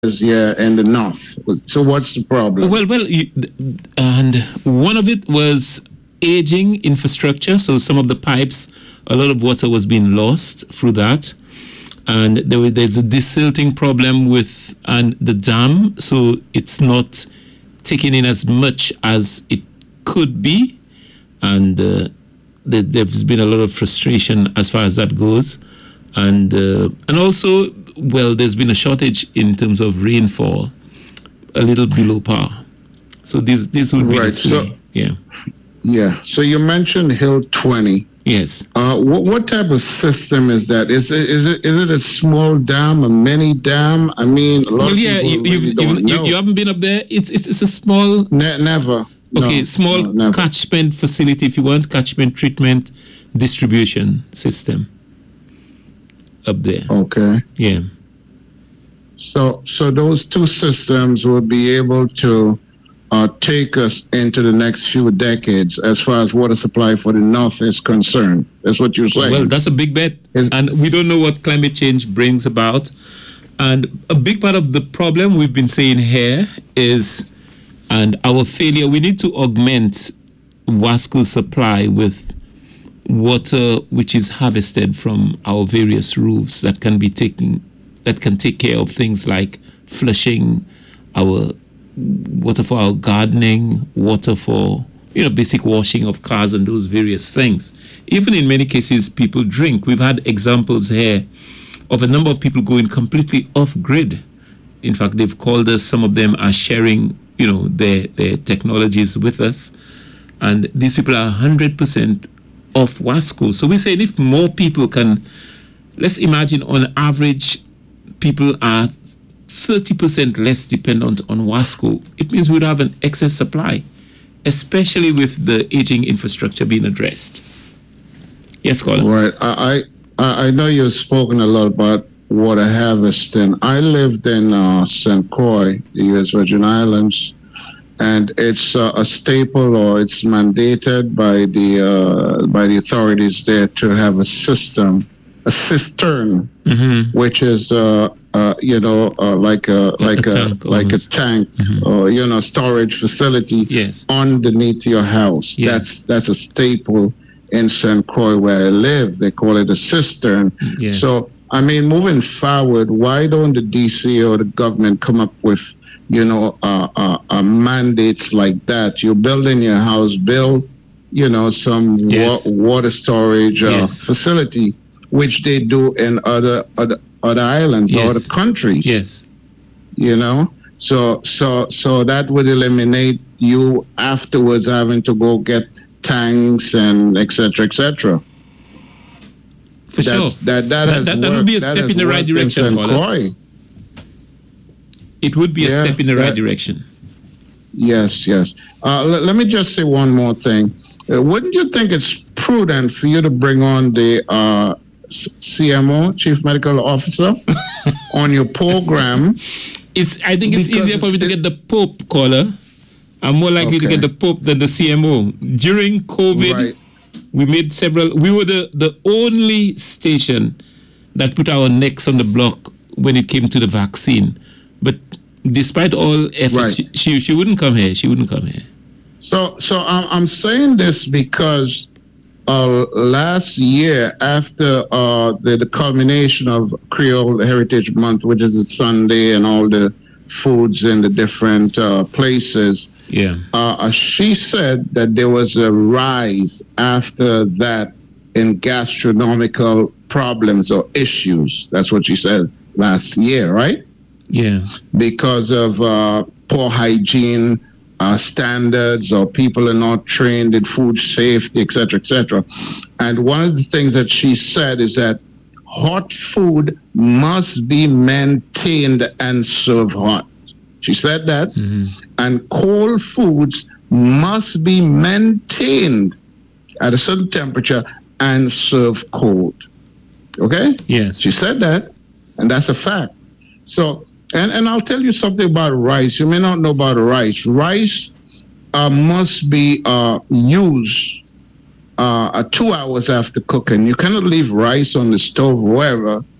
yeah, in the north. So what's the problem? And one of it was aging infrastructure. So some of the pipes, a lot of water was being lost through that. And there's a desilting problem with and the dam, so it's not taking in as much as it could be. And there's been a lot of frustration as far as that goes. And also, there's been a shortage in terms of rainfall, a little below par. So these would be right. The three. Yeah. So you mentioned Hill 20. Yes. What type of system is that? Is it a small dam, a mini dam? I mean, a lot of people don't know. You haven't been up there. It's a small. Never. Okay, small catchment facility, if you want, catchment treatment distribution system up there. Okay. Yeah. So those two systems will be able to take us into the next few decades as far as water supply for the North is concerned. That's what you're saying. Well, that's a big bet. And we don't know what climate change brings about. And a big part of the problem we've been saying here is, and our failure, we need to augment WASCO's supply with water which is harvested from our various roofs that can take care of things like flushing, our water for our gardening, water for basic washing of cars and those various things. Even in many cases, people drink. We've had examples here of a number of people going completely off grid. In fact, they've called us. Some of them are sharing, their technologies with us, and these people are 100% off WASCO. So we're saying if more people can, let's imagine on average, people are 30% less dependent on WASCO. It means we'd have an excess supply, especially with the aging infrastructure being addressed. Yes, Colin. Right. I know you've spoken a lot about water harvesting. I lived in St. Croix, the U.S. Virgin Islands, and it's a staple, or it's mandated by the authorities there to have a cistern, mm-hmm. which is like a tank, mm-hmm. or storage facility yes. underneath your house. Yes. That's a staple in St. Croix where I live. They call it a cistern. Yeah. So I mean, moving forward, why don't the DC or the government come up with mandates like that? You're building your house, build some yes. water storage yes. facility, which they do in other islands yes. or other countries. Yes. So that would eliminate you afterwards having to go get tanks and et cetera. For sure. That would be a step in the right direction, Colin. It would be a step in the right direction. Yes. Let me just say one more thing. Wouldn't you think it's prudent for you to bring on the CMO, Chief Medical Officer, on your program? I think it's easier for me to get the Pope, caller. I'm more likely to get the Pope than the CMO. During COVID, right. We made several. We were the only station that put our necks on the block when it came to the vaccine. But despite all efforts, right. she wouldn't come here. She wouldn't come here. So I'm saying this because last year, after the culmination of Creole Heritage Month, which is a Sunday, and all the foods in the different places, she said that there was a rise after that in gastronomical problems or issues. That's what she said last year, right? Yeah. Because of poor hygiene standards, or people are not trained in food safety, et cetera. And one of the things that she said is that hot food must be maintained and served hot. She said that. Mm-hmm. And cold foods must be maintained at a certain temperature and served cold. Okay? Yes. She said that, and that's a fact. So, and I'll tell you something about rice. You may not know about rice. Rice must be used 2 hours after cooking. You cannot leave rice on the stove, wherever,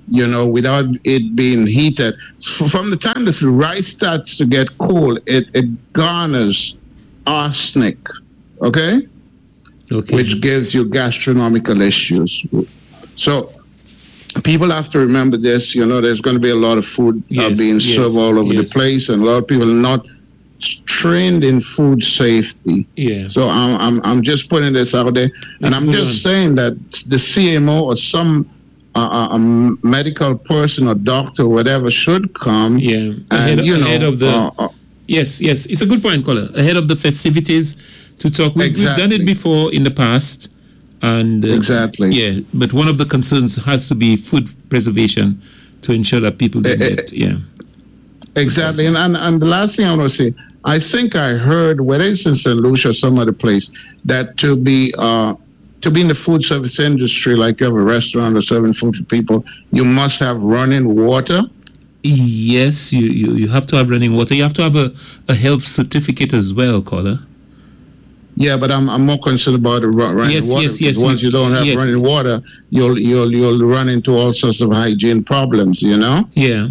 without it being heated. From the time the rice starts to get cold, it garners arsenic, okay? Which gives you gastronomical issues. So people have to remember this. There's going to be a lot of food being served all over the place, and a lot of people are not trained in food safety. Yeah. So I'm just putting this out there, and I'm just saying that the CMO or some a medical person or doctor or whatever should come. Yeah. Ahead of the yes, it's a good point, caller. Ahead of the festivities to talk. We've done it before in the past, and exactly. Yeah, but one of the concerns has to be food preservation to ensure that people don't get. Yeah. Exactly, and the last thing I want to say, I think I heard, whether it's in St. Lucia or some other place, that to be in the food service industry, like you have a restaurant or serving food for people, you must have running water. Yes, you have to have running water. You have to have a health certificate as well, caller. Yeah, but I'm more concerned about the running water. Yes. Once you don't have running water, you'll run into all sorts of hygiene problems. Yeah.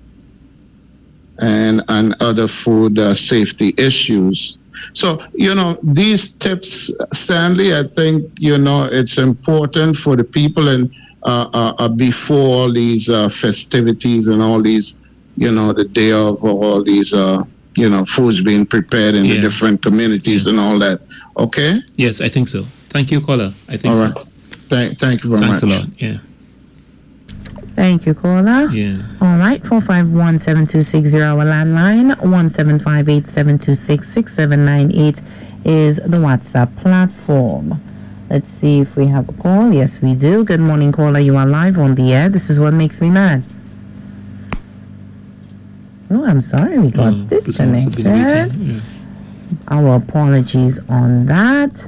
And other food safety issues. So, these tips, Stanley, I think, it's important for the people, and before all these festivities and all these, the day of all these, foods being prepared in the different communities and all that. Okay? Yes, I think so. Thank you, caller. I think all right. Thank you very much. Thanks a lot. Yeah. Thank you, caller. Yeah. All right, 451-7260, our landline, 175-8-726-6798 is the WhatsApp platform. Let's see if we have a call. Yes, we do. Good morning, caller. You are live on the air. This is what makes me mad. Oh, I'm sorry. We got disconnected. Yeah. Our apologies on that.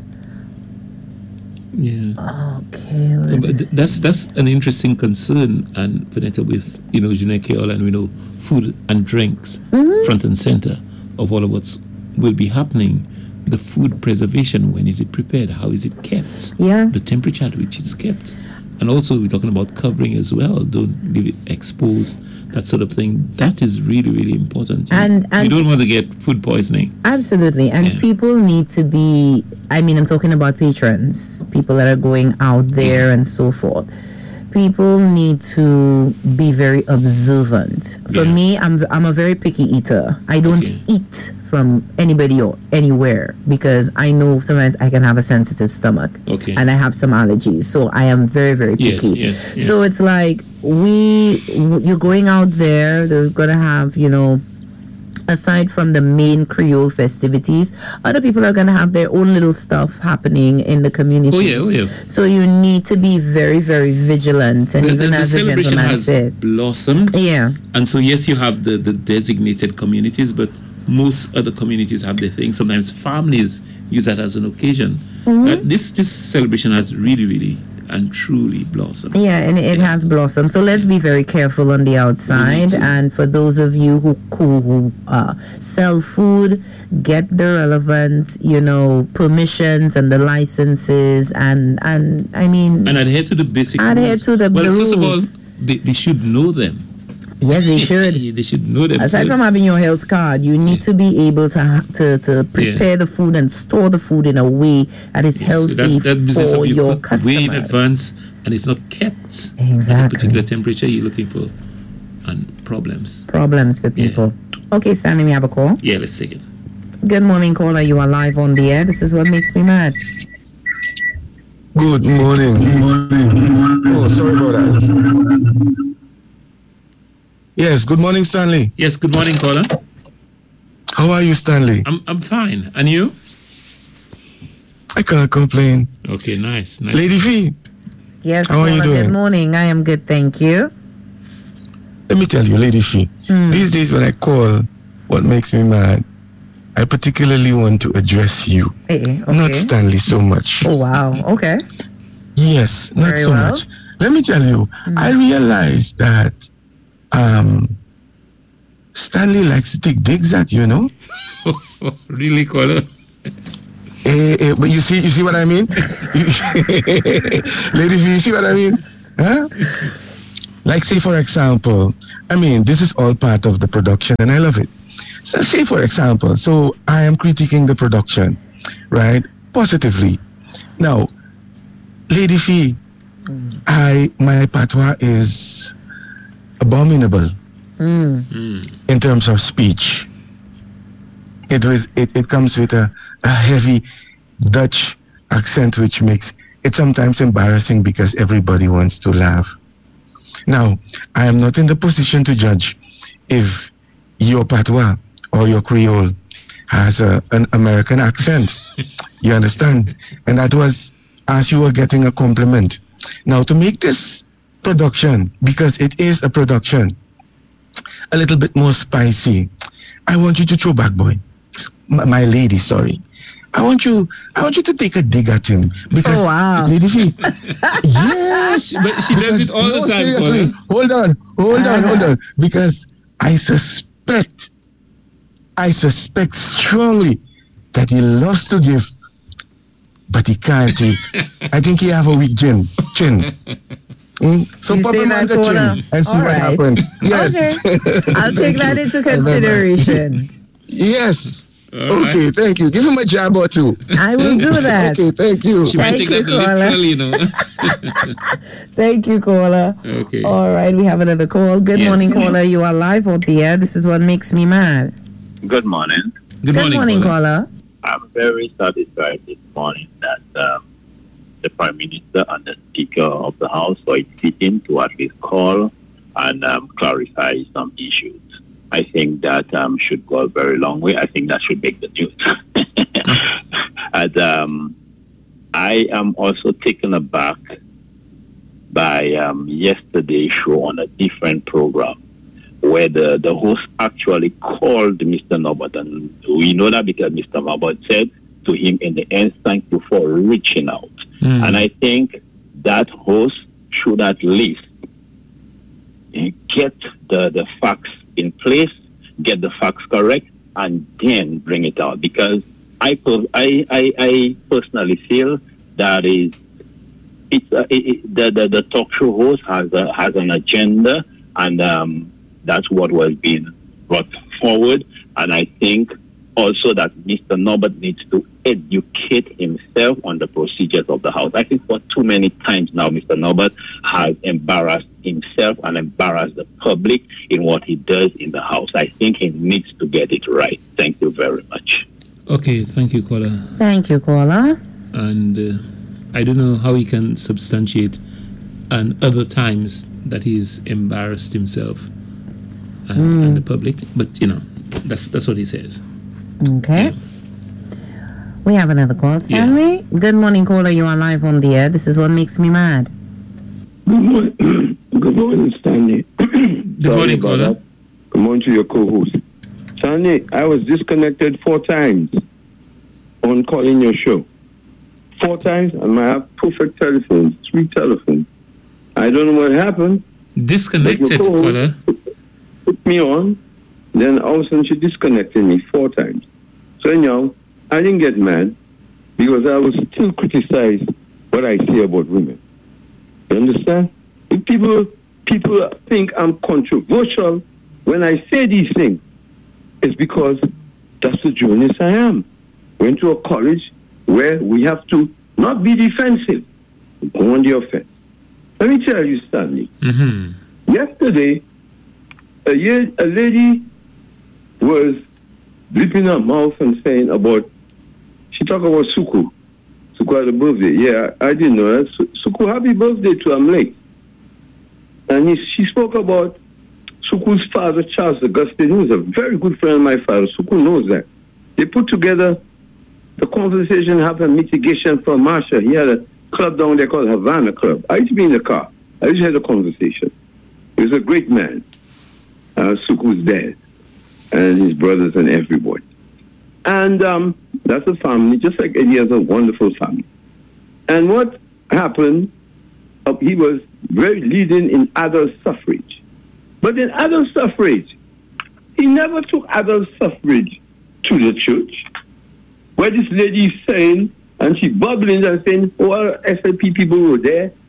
Yeah. Okay. But that's an interesting concern, and Vanessa, with Juneke and we know food and drinks front and center of all of what will be happening. The food preservation, when is it prepared? How is it kept? Yeah. The temperature at which it's kept. And also we're talking about covering as well. Don't leave it exposed, that sort of thing. That is really, really important. And you don't want to get food poisoning. Absolutely. And people need to be, I'm talking about patrons, people that are going out there and so forth. People need to be very observant. For me, I'm a very picky eater. I don't eat from anybody or anywhere because I know sometimes I can have a sensitive stomach and I have some allergies. So I am very, very picky. Yes. So it's like you're going out there, they're going to have, aside from the main Creole festivities, other people are going to have their own little stuff happening in the communities. Oh, yeah. So you need to be very, very vigilant. And even as the celebration gentleman has said, blossomed. Yeah. And so, yes, you have the designated communities, but most other communities have their thing. Sometimes families use that as an occasion. This celebration has really, really and truly blossomed. Yeah, and it has blossomed. So let's be very careful on the outside. And for those of you who sell food, get the relevant, permissions and the licenses and adhere to the basic rules. Adhere to the rules. First of all, they should know them. Yes, they should. They should know them. Aside from having your health card, you need to be able to prepare the food and store the food in a way that is healthy so for your customers. Way in advance, and it's not kept at a particular temperature you're looking for, and problems for people. Okay, Stanley, we have a call. Yeah, let's take it. Good morning, caller. You are live on the air. This is what makes me mad. Good morning. Oh, sorry about that. Yes, good morning, Stanley. Yes, good morning, caller. How are you, Stanley? I'm fine. And you? I can't complain. Okay, nice. Lady V. Yes, how are you doing? Good morning. I am good, thank you. Let me tell you, Lady V. These days when I call, what makes me mad, I particularly want to address you. Okay. Not Stanley so much. Oh, wow. Okay. Yes, not Very so well. much. Let me tell you, I realized that Stanley likes to take digs at you, Really, caller? But you see what I mean? Lady, you see what I mean? Huh? Like, say, for example, I mean, this is all part of the production and I love it. So, say, for example, so I am critiquing the production, right? Positively. Now, Lady Fee, my patois is abominable in terms of speech. It comes with a heavy Dutch accent, which makes it sometimes embarrassing because everybody wants to laugh. Now, I am not in the position to judge if your patois or your Creole has an American accent. You understand? And that was as you were getting a compliment. Now, to make this production, because it is a production, a little bit more spicy, I want you to throw back, boy. My lady, sorry. I want you to take a dig at him because Lady Fee. Yes, but she does it all the time. Seriously, hold on, because I suspect strongly that he loves to give, but he can't take. I think he have a weak chin. So pop him on the chin and see what happens. Yes. Okay. I'll take that into consideration. Yes. Okay, thank you. Give him a jab or two. I will do that. Okay, thank you. She might take that literally, you know. Thank you, caller. Okay. All right, we have another call. Good morning, caller. You are live on the air. This is what makes me mad. Good morning. Good morning, caller. I'm very satisfied this morning that the Prime Minister and the Speaker of the House are sitting to at least call and clarify some issues. I think that should go a very long way. I think that should make the news. And I am also taken aback by yesterday's show on a different program where the host actually called Mr. Norbert. And we know that because Mr. Norbert said to him in the end, thank you for reaching out. And I think that host should at least get the facts in place, get the facts correct, and then bring it out. Because I personally feel that the talk show host has an agenda, and that's what was being brought forward. And I think also that Mr. Norbert needs to educate himself on the procedures of the House. I think for too many times now, Mr. Norbert has embarrassed himself and embarrassed the public in what he does in the House. I think he needs to get it right. Thank you very much. Okay, thank you, caller. Thank you, caller. And I don't know how he can substantiate and other times that he's embarrassed himself and the public, but you know, that's what he says. Okay. Yeah. We have another call, Stanley. Yeah. Good morning, caller. You are live on the air. This is what makes me mad. Good morning, Stanley. Good morning, caller. Good morning to your co-host. Stanley, I was disconnected 4 times on calling your show. 4 times, and I have perfect telephones, 3 telephones. I don't know what happened. Disconnected, caller. Put me on, then all of a sudden she disconnected me 4 times. So anyhow, I didn't get mad because I will still criticize what I say about women. You understand? If people think I'm controversial when I say these things, it's because that's the journalist I am. Went to a college where we have to not be defensive, go on the offense. Let me tell you, Stanley. Yesterday, a lady was blipping her mouth and saying she talked about Suku. Suku had a birthday. Yeah, I didn't know that. Suku, happy birthday to him late. And she spoke about Suku's father, Charles Augustine, who is a very good friend of my father. Suku knows that. They put together the conversation, happened mitigation from Marsha. He had a club down there called Havana Club. I used to be in the car. I used to have a conversation. He was a great man. Suku's dad and his brothers and everybody. And that's a family, just like Eddie has a wonderful family. And what happened, he was very leading in adult suffrage. But in adult suffrage, he never took adult suffrage to the church, where this lady is saying, and she bubbling and saying, all SLP people were there,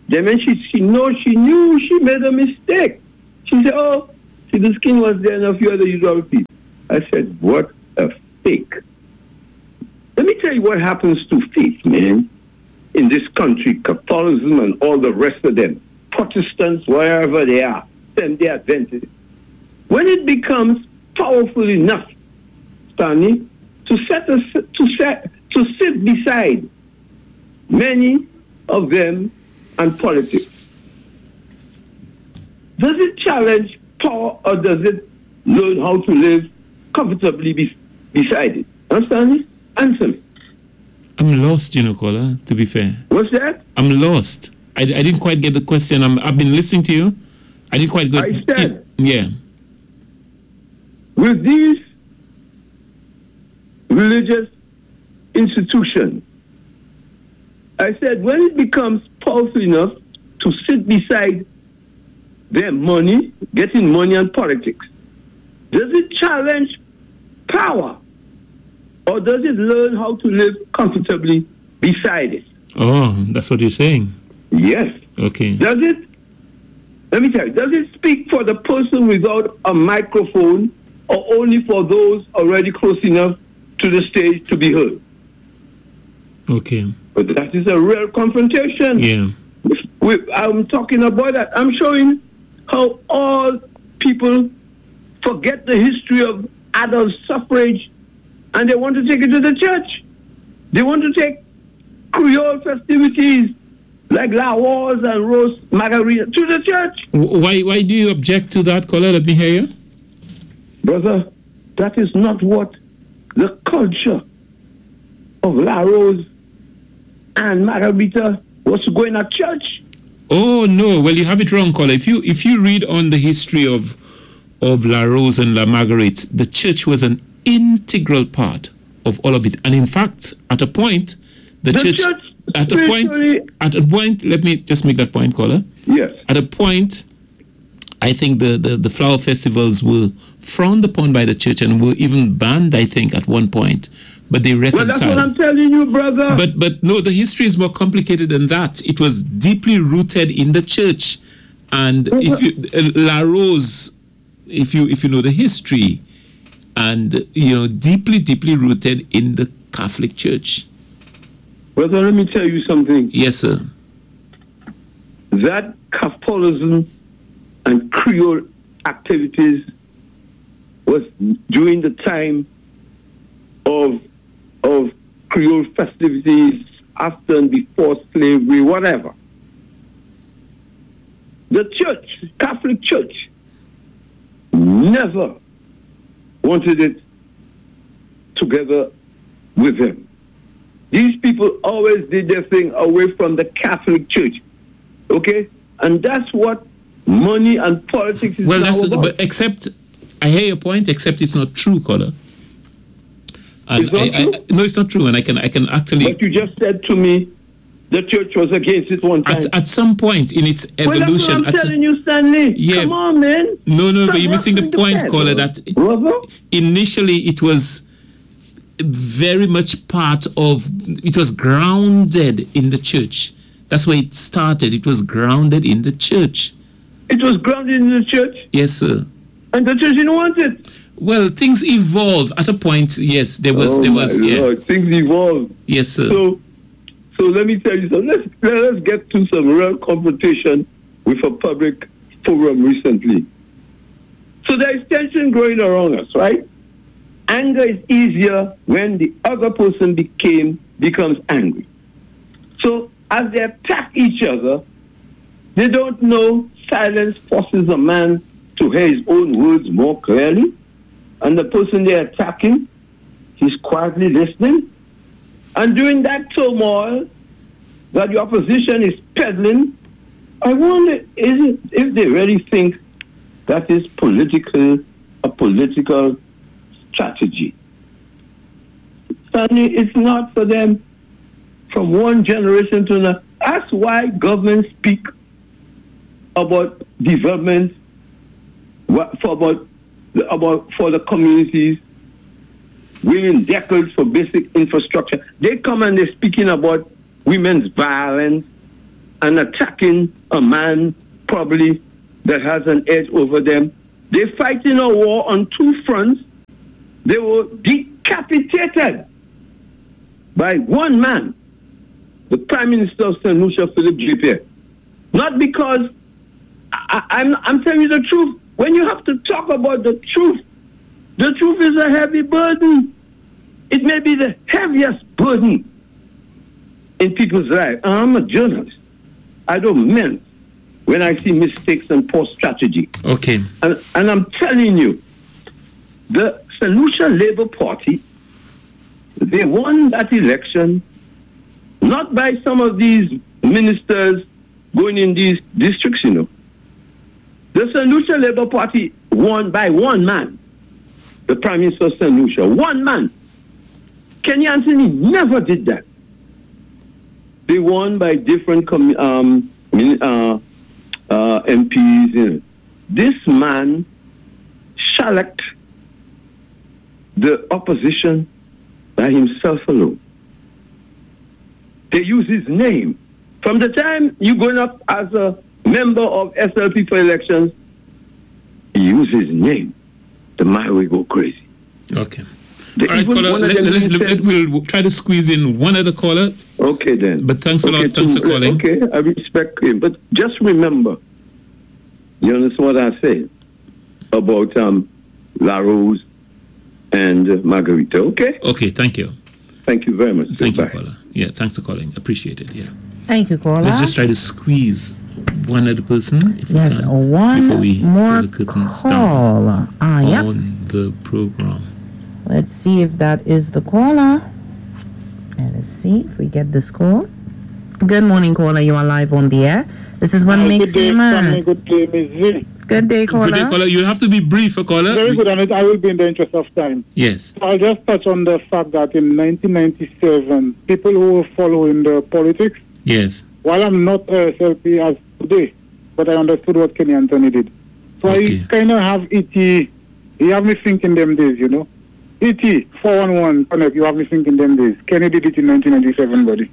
Then when she knew she made a mistake. She said, oh, see, the skin was there and a few other usual people. I said, what a fake. Let me tell you what happens to faith, man, in this country, Catholicism and all the rest of them, Protestants, wherever they are, Seventh-day Adventists. When it becomes powerful enough, Stanley, to sit beside many of them and politics, does it challenge power or does it learn how to live comfortably beside it? Understand me? Answer me. I'm lost, caller, to be fair. What's that? I'm lost. I didn't quite get the question. I've been listening to you. I didn't quite get I said, yeah. With these religious institutions, I said, when it becomes powerful enough to sit beside their money, getting money and politics, does it challenge power? Or does it learn how to live comfortably beside it? Oh, that's what you're saying. Yes. Okay. Does it? Let me tell you, does it speak for the person without a microphone or only for those already close enough to the stage to be heard? Okay. But that is a real confrontation. Yeah. I'm talking about that. I'm showing how all people forget the history of adult suffrage and they want to take it to the church. They want to take Creole festivities like La Wars and Rose Margarita to the church. Why do you object to that, caller? Let me hear you. Brother, that is not what the culture of La Rose and Margarita was going to church. Oh no! Well, you have it wrong, caller. If you read on the history of La Rose and La Marguerite, the church was an integral part of all of it, and in fact, at a point, the church at a point. Let me just make that point, caller. Yes. At a point, I think the flower festivals were frowned upon by the church and were even banned. I think at one point. But they reconciled. Well, that's what I'm telling you, brother. But no, the history is more complicated than that. It was deeply rooted in the church, and if you La Rose, if you know the history, and deeply rooted in the Catholic Church. Brother, let me tell you something. Yes, sir. That Catholicism and Creole activities was during the time of Creole festivities, after and before slavery, whatever. The church, Catholic Church, never wanted it together with them. These people always did their thing away from the Catholic Church. Okay? And that's what money and politics is about. But except, I hear your point, except it's not true, caller. And no, it's not true, and I can actually. But you just said to me, the church was against it one time. At some point in its evolution. Well, that's what I'm telling you, Stanley. Yeah. Come on, man. No, but you're missing the point, caller. That brother? Initially it was very much part of. It was grounded in the church. That's where it started. It was grounded in the church. It was grounded in the church. Yes, sir. And the church didn't want it. Well, things evolve. At a point, yes, there was. Yeah. Lord, things evolved. Yes, sir. So let me tell you something. Let's get to some real confrontation with a public forum recently. So there is tension growing around us, right? Anger is easier when the other person becomes angry. So as they attack each other, they don't know silence forces a man to hear his own words more clearly. And the person they're attacking, he's quietly listening. And during that turmoil that the opposition is peddling, I wonder if they really think that is a political strategy. Suddenly, it's not for them from one generation to another. That's why governments speak about development for the communities, waiting decades for basic infrastructure. They come and they're speaking about women's violence and attacking a man probably that has an edge over them. They're fighting a war on two fronts. They were decapitated by one man, the Prime Minister of St. Lucia, Philip Drapier. Not because I'm telling you the truth. When you have to talk about the truth is a heavy burden. It may be the heaviest burden in people's lives. I'm a journalist. I don't mean when I see mistakes and poor strategy. Okay. And I'm telling you, the St. Lucia Labour Party, they won that election not by some of these ministers going in these districts, you know. The St. Lucia Labour Party won by one man, the Prime Minister of St. Lucia. One man. Kenny Anthony never did that. They won by different MPs. You know. This man shellacked the opposition by himself alone. They use his name. From the time you're going up as a member of SLP for elections, he uses his name. The man will go crazy. Okay. All right, caller, we'll try to squeeze in one other caller. Okay, then. But thanks a lot. Thanks for calling. Okay, I respect him. But just remember, you understand what I say about La Rose and Margarita, okay? Okay, thank you. Thank you very much. Thank you, caller. Yeah, thanks for calling. Appreciate it, yeah. Thank you, caller. Let's just try to squeeze one other person, if yes, we can, one before we more pull the curtains caller. down Yep. on the program. Let's see if that is the caller. And let's see if we get this call. Good morning, caller. You are live on the air. This is what makes me mad. Good day, Ms. V. Good day, caller. Good day, caller. You have to be brief, caller. Very good, and I will be in the interest of time. Yes. So I'll just touch on the fact that in 1997, people who were following the politics, Yes. while I'm not SLP as today, but I understood what Kenny Anthony did. So Okay. I kind of have E.T. You have me thinking them days, you know. E.T. 411 Connect, you have me thinking them days. Kenny did it in 1997, buddy.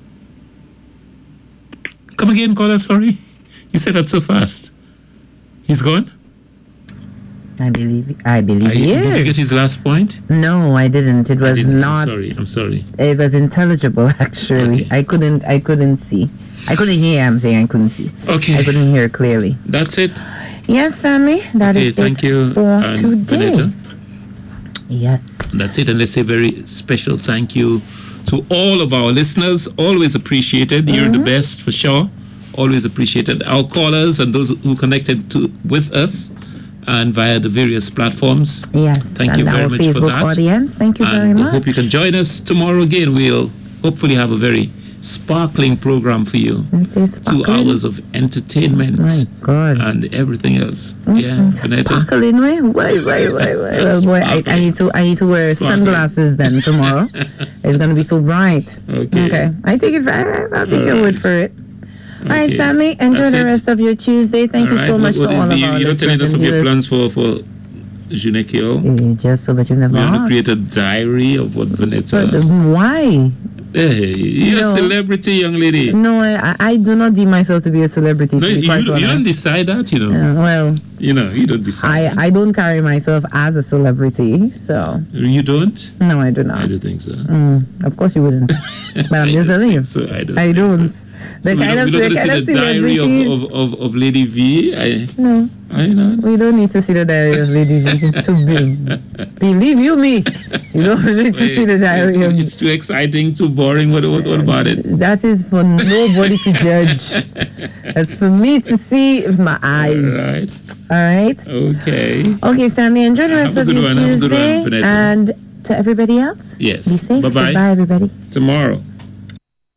Come again, caller. Sorry. You said that so fast. He's gone? I believe he is. Did you get his last point? No, I didn't. It was not. I'm sorry. It was intelligible, actually. Okay. I couldn't see. I couldn't hear. I'm saying I couldn't see. Okay. I couldn't hear clearly. That's it. Yes, Stanley. That is thank it you, for today. Vanetta. Yes. That's it. And let's say very special thank you to all of our listeners. Always appreciated. You're the best for sure. Always appreciated. Our callers and those who connected with us and via the various platforms. Yes. Thank you very much Facebook for that. audience. Thank you very And much. I hope you can join us tomorrow again. We'll hopefully have a very sparkling program for you. 2 hours of entertainment. My God. And everything else. Yeah, Vanetta. Sparkling way. Well, boy, I need to wear sunglasses then tomorrow. It's gonna be so bright. Okay. I take it. I'll take your word for it. All right, Stanley. Enjoy the rest of your Tuesday. Thank you so much to all of our listeners. You're not telling us of your plans for Junekio? Just so that you never We want to asked. create a diary of what Vanetta. But why? Hey, you're a celebrity, young lady. No, I do not deem myself to be a celebrity. No, to be you quite don't honest. decide that, you know. Well, you don't decide. I don't carry myself as a celebrity, so. You don't? No, I do not. I don't think so. Of course you wouldn't. But I'm just telling you. So I don't. I don't. So. The kind of Diary of Lady V. No. I know. We don't need to see the diary of Lady V to believe you me. You don't need to see the diary of. It's too exciting, too boring. What about it? That is for nobody to judge. That's for me to see with my eyes. All right. Okay. Okay, Stanley. Enjoy the rest of your Tuesday, and to everybody else. Yes. Be safe. Bye-bye. Goodbye, everybody. Tomorrow.